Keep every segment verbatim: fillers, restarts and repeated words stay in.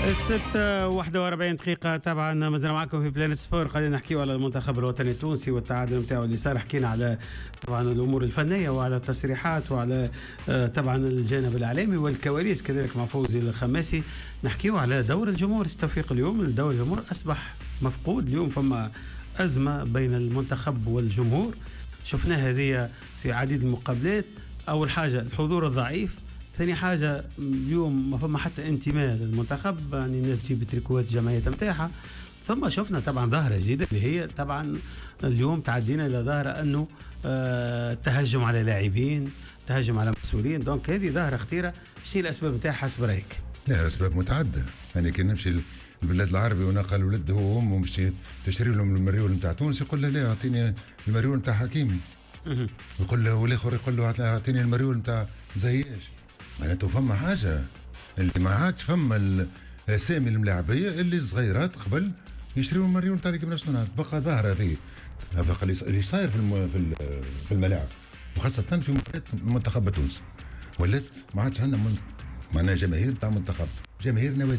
الستة واحدة وأربعين دقيقة. طبعا ما زلنا معكم في بلانت سبور، قاعدين نحكيو على المنتخب الوطني التونسي والتعادل نتاعو اللي صار. حكينا على طبعا الأمور الفنية وعلى التصريحات وعلى طبعا الجانب الإعلامي والكواليس كذلك مع فوزي الخماسي. نحكيو على دور الجمهور استوفيق اليوم. الدور الجمهور أصبح مفقود اليوم، فما أزمة بين المنتخب والجمهور، شفنا هذه في عديد المقابلات. أول حاجة الحضور الضعيف، ثاني حاجة اليوم ما فما حتى انتماء للمنتخب، يعني الناس تجيب تريكوات جمعية متاعها. ثم شفنا طبعا ظاهرة جديدة اللي هي طبعا اليوم تعدينا إلى ظاهرة أنه آه تهجم على لاعبين، تهجم على مسؤولين. دونك هذه ظاهرة خطيرة. شنو الأسباب متاعها حسب رأيك؟ لا، أسباب متعددة. يعني كي نمشي البلاد العربي ونقل ولده هو وامه مشي تشتري لهم المريول نتاع تونس، يقول له لا اعطيني المريول نتاع حكيمي. يقول له والاخر يقول له اعطيني المريول نتاع زياش. معناته فما حاجه اللي ما عادش فما الاسامي الملاعبيه اللي صغيرات قبل يشتريوا المريول نتاع كيف ناسيونال. بقى ظاهره هذه، بقى اللي صاير في في الملاعب وخاصه في منتخب تونس ولات ما عادش عندنا معناها جماهير نتاع منتخب، جماهير نوادي.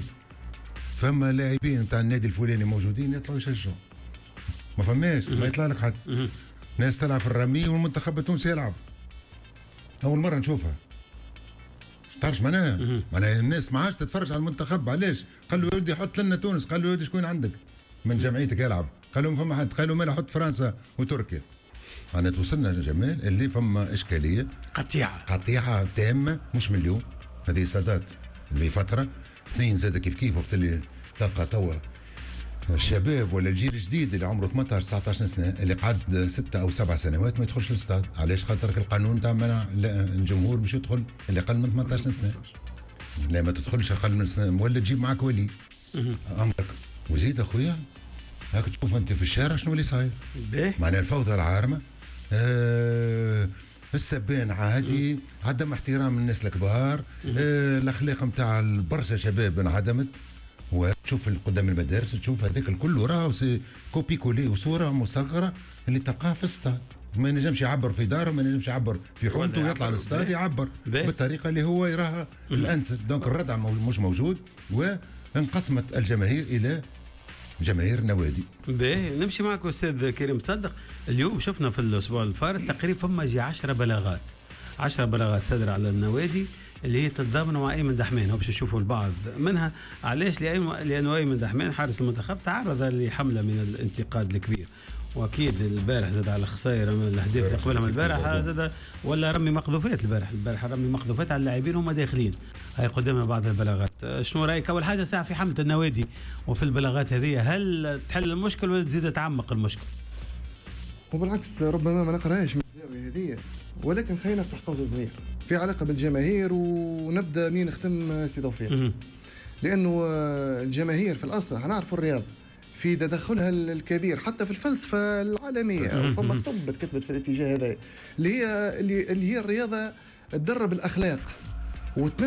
فما لاعبين نتاع النادي الفلاني موجودين يطلعوا يشجعوا، ما فماش ما يطلع لك حد. ناس تلعب في الرمي والمنتخب التونسي يلعب، اول مره نشوفها. تعرفش معناها؟ معناها الناس ما عادش تتفرج على المنتخب. علاش؟ قال له يا ودي حط لنا تونس، قال له يا ودي شكون عندك من جمعيتك يلعب؟ قال لهم فما حد، قال له مالا حط فرنسا وتركيا. انا توصلنا جمال اللي فما اشكاليه، قطيعه قطيعه تامه، مش من اليوم، هذه سادات اللي فتره. اثنين زاد كيف كيف وقت اللي تلقى توا الشباب ولا الجيل الجديد اللي عمره ثمانية عشر تسعة عشر سنه اللي قعد ستة او سبع سنوات ما يدخلش الاستاد. علاش؟ خاطر القانون تاع منع الجمهور مش يدخل اللي اقل من ثمانية عشر سنه. لا ما تدخلش اقل من سنه ولا تجيب معك ولي امرك. وزيد اخويا هاك تشوف انت في الشارع شنو اللي صاير. معناها الفوضى العارمه، آه السبان عادي، عدم احترام الناس الكبار، آه الاخلاق نتاع برشا شباب انعدمت. وتشوف قدام المدارس تشوف هذاك الكل راهو كوبي كولي وصوره مصغره اللي تلقاه في الاستاد. ما ينجمش يعبر في داره، ما ينجمش يعبر في حونته ويطلع للاستاد يعبر بالطريقه اللي هو يراها الانسب. دونك الردع مش موجود، وانقسمت الجماهير الى جماهير نوادي. باهي نمشي معك استاذ كريم صدق. اليوم شفنا في الاسبوع الفارط تقريبا فما جي عشرة بلاغات عشرة بلاغات صدر على النوادي اللي هي تتضامن مع ايمن دحمان. هو باش نشوفوا البعض منها. علاش؟ لانه ايمن دحمان حارس المنتخب تعرض لحمله من الانتقاد الكبير، واكيد البارح زاد على خسائر من الاهداف اللي قبلهم البارح زاد، ولا رمي مقذوفات البارح البارح رمي مقذوفات على اللاعبين هم داخلين. هاي قدامنا بعض البلاغات. شنو رايك؟ اول حاجه ساعه في حمله النوادي وفي البلاغات هذه، هل تحل المشكل ولا تزيد تعمق المشكل؟ وبالعكس ربما ما نقراهاش من الزاويه هذه، ولكن خلينا نفتح قوس صغير في علاقه بالجماهير ونبدا منين نختم سي توفيق. لانه الجماهير في الاصل حنعرفوا الرياضه في تدخلها الكبير حتى في الفلسفه العالميه، فما كتب كتبت في الاتجاه هذا اللي هي اللي هي الرياضه تدرب الاخلاق